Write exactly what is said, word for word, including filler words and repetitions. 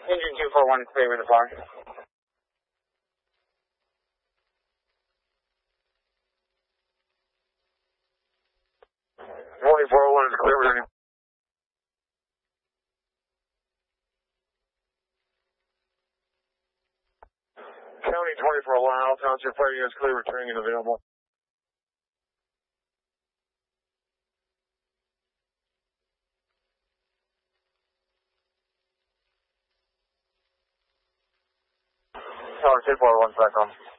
Engine two four one, clear with the far. twenty-four oh one is clear with any. County twenty-four oh one, all township fire units clear, returning and available. Tower two four oh one, back on.